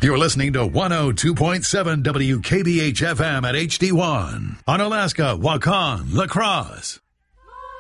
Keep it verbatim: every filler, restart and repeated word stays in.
You're listening to one oh two point seven W K B H F M at H D one on Alaska, Wakan, La Crosse.